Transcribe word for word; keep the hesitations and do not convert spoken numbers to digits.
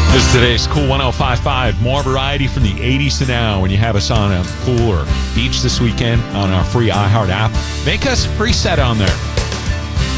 This is today's Cool one oh five point five. More variety from the eighties to now. When you have us on a pool or beach this weekend on our free iHeart app, make us preset on there.